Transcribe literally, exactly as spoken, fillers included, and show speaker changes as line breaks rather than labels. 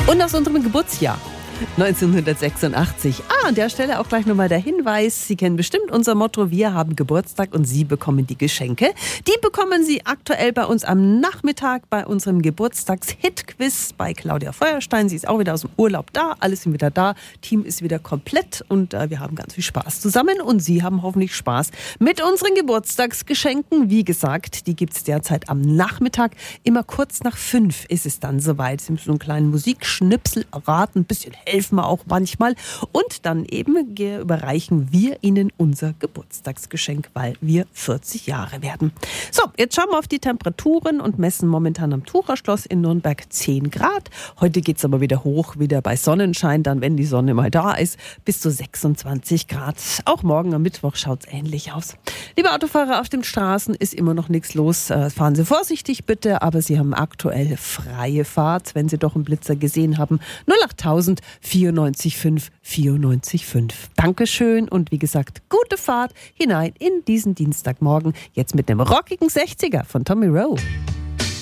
Und aus unserem Geburtsjahr neunzehnhundertsechsundachtzig. Ah, an der Stelle auch gleich nochmal der Hinweis. Sie kennen bestimmt unser Motto, wir haben Geburtstag und Sie bekommen die Geschenke. Die bekommen Sie aktuell bei uns am Nachmittag bei unserem Geburtstags-Hit-Quiz bei Claudia Feuerstein. Sie ist auch wieder aus dem Urlaub da, alle sind wieder da, Team ist wieder komplett und äh, wir haben ganz viel Spaß zusammen und Sie haben hoffentlich Spaß mit unseren Geburtstagsgeschenken. Wie gesagt, die gibt es derzeit am Nachmittag. Immer kurz nach fünf ist es dann soweit. Sie müssen so einen kleinen Musikschnipsel erraten, ein bisschen helfen wir auch manchmal. Und dann eben überreichen wir Ihnen unser Geburtstagsgeschenk, weil wir vierzig Jahre werden. So, jetzt schauen wir auf die Temperaturen und messen momentan am Tucherschloss in Nürnberg zehn Grad. Heute geht es aber wieder hoch, wieder bei Sonnenschein, dann wenn die Sonne mal da ist, bis zu sechsundzwanzig Grad. Auch morgen am Mittwoch schaut es ähnlich aus. Liebe Autofahrer, auf den Straßen ist immer noch nichts los. Fahren Sie vorsichtig bitte, aber Sie haben aktuell freie Fahrt, wenn Sie doch einen Blitzer gesehen haben. null achttausend vierundneunzig fünf vierundneunzig fünf. Dankeschön und wie gesagt, gute Fahrt hinein in diesen Dienstagmorgen. Jetzt mit einem rockigen sechziger von Tommy Rowe.